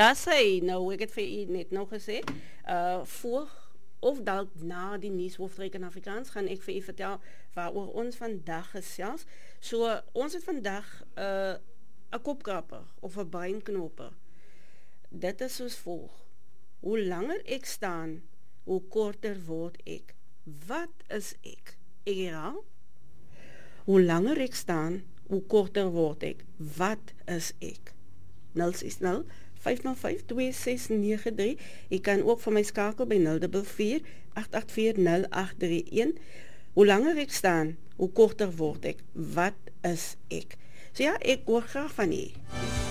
Daar sê, nou, ek het vir u net nou gesê, voor of dalk na die nuushoofdryk in Afrikaans, gaan ek vir u vertel waaroor ons vandag gesels. So, ons het vandag 'n kopkrapper of 'n breinknoper. Dit is soos volg. Hoe langer ek staan, hoe korter word ek. Wat is ek? Ek herhaal. Hoe langer ek staan, hoe korter word ek. Wat is ek? 060 505 2693. Jy kan ook vir my skakel by 044 884 0831. Hoe langer ek staan, hoe korter word ek. Wat is ek? So ja, ek hoor graag van jy.